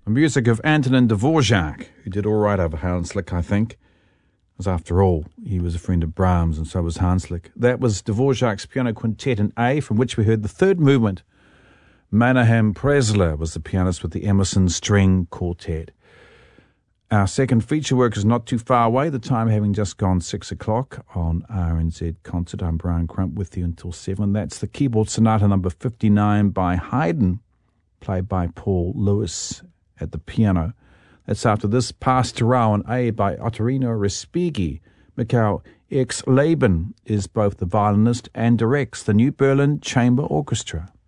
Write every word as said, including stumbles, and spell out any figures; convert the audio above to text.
music of Antonin Dvorak, who did all right over Hanslick, I think. Because after all, he was a friend of Brahms, and so was Hanslick. That was Dvorak's Piano Quintet in A, from which we heard the third movement. Menahem Presler was the pianist with the Emerson String Quartet. Our second feature work is not too far away, the time having just gone six o'clock on R N Z Concert. I'm Brian Crump with you until seven. That's the Keyboard Sonata number fifty-nine by Haydn, played by Paul Lewis at the piano. That's after this Pastorale in A by Ottorino Respighi. Mikhail X. Laban is both the violinist and directs the New Berlin Chamber Orchestra.